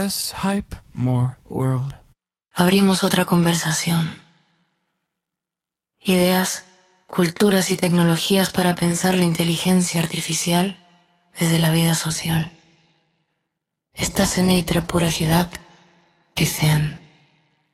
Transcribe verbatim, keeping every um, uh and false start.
Less hype, more world. Abrimos otra conversación. Ideas, culturas y tecnologías para pensar la inteligencia artificial desde la vida social. Estás en Eitra Pura Ciudad, Ticen.